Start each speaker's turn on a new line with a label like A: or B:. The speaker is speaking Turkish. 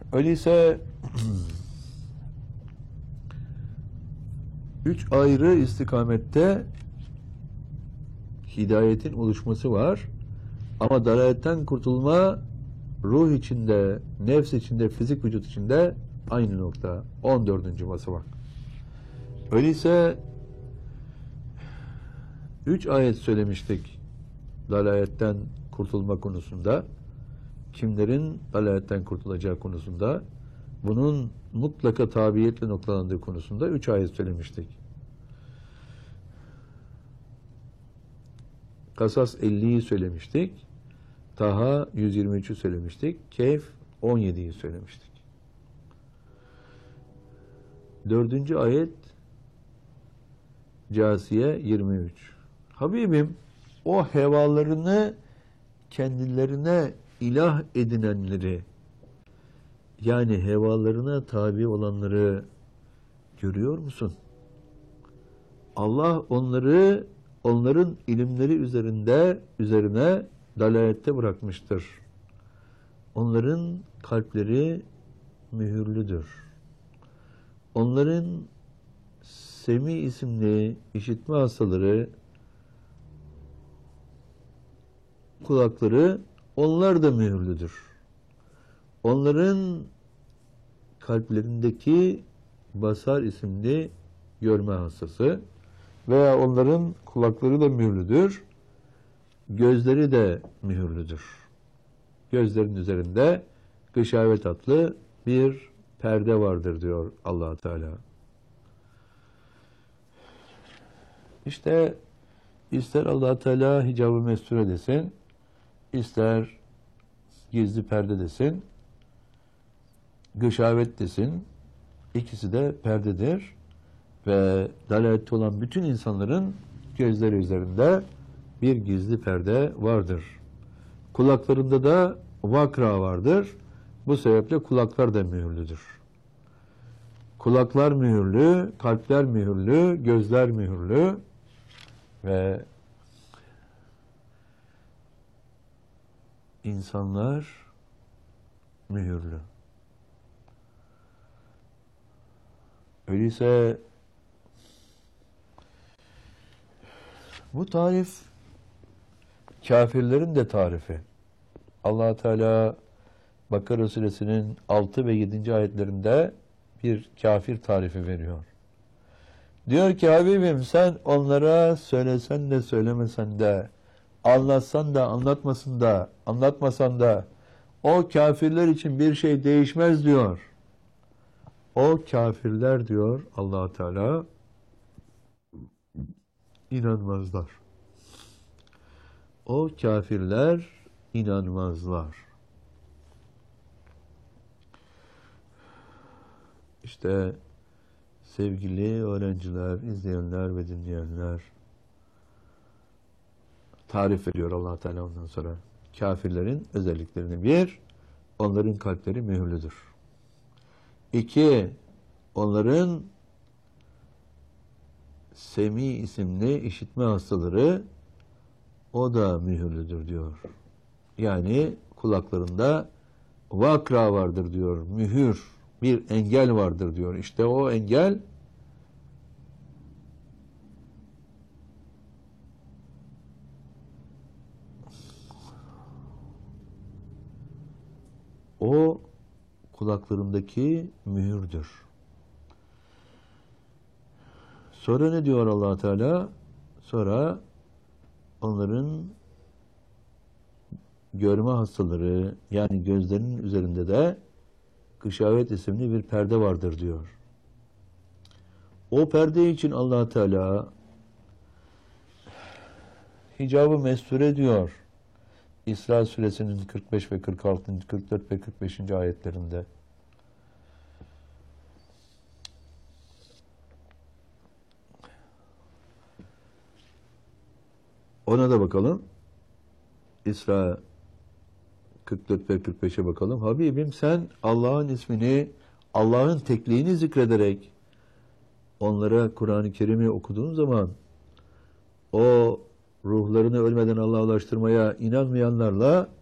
A: Öyleyse üç ayrı istikamette hidayetin oluşması var. Ama dalaletten kurtulma ruh içinde, nefs içinde, fizik vücut içinde aynı nokta. 14. basamak. Öyleyse 3 ayet söylemiştik dalaletten kurtulma konusunda. Kimlerin dalaletten kurtulacağı konusunda, bunun mutlaka tabiiyetle noktalandığı konusunda 3 ayet söylemiştik. Kasas 50'yi söylemiştik. Taha 123'ü söylemiştik. Kehf 17'yi söylemiştik. 4. ayet Câsiye 23. Habibim, o hevalarını kendilerine ilah edinenleri, yani hevalarına tabi olanları görüyor musun? Allah onları onların ilimleri üzerine dalalette bırakmıştır. Onların kalpleri mühürlüdür. Onların Semi isimli işitme hastaları, kulakları, onlar da mühürlüdür. Onların kalplerindeki basar isimli görme hastası veya onların kulakları da mühürlüdür, gözleri de mühürlüdür. Gözlerin üzerinde gışavet adlı bir perde vardır diyor Allah Teala. İşte ister Allah Teala hicab-ı mesture desin, ister gizli perde desin, gışavet desin, ikisi de perdedir ve dalalette olan bütün insanların gözleri üzerinde bir gizli perde vardır. Kulaklarında da vakra vardır. Bu sebeple kulaklar da mühürlüdür. Kulaklar mühürlü, kalpler mühürlü, gözler mühürlü ve insanlar mühürlü. Öyleyse bu tarif kafirlerin de tarifi. Allah Teala Bakara suresinin 6 ve 7. ayetlerinde bir kafir tarifi veriyor. Diyor ki Habibim, sen onlara söylesen de söylemesen de, anlatsan da anlatmasan da o kafirler için bir şey değişmez diyor. O kafirler diyor Allah Teala inanmazlar. O kafirler inanmazlar. İşte sevgili öğrenciler, izleyenler ve dinleyenler, tarif ediyor Allah Teala ondan sonra. Kafirlerin özelliklerini: 1, onların kalpleri mühürlüdür. 2, onların Semi isimli işitme hastaları, o da mühürlüdür diyor. Yani kulaklarında vakra vardır diyor. Mühür, bir engel vardır diyor. İşte o engel o kulaklarındaki mühürdür. Sonra ne diyor Allah Teala? Sonra onların görme hastaları, yani gözlerinin üzerinde de gışavet isimli bir perde vardır diyor. O perde için Allah Teala hicab-ı mesture diyor. İsra suresinin 45 ve 46. 44 ve 45. ayetlerinde. Ona da bakalım. İsra 44 ve 45'e bakalım. Habibim, sen Allah'ın ismini, Allah'ın tekliğini zikrederek onlara Kur'an-ı Kerim'i okuduğun zaman o ruhlarını ölmeden Allah'a ulaştırmaya inanmayanlarla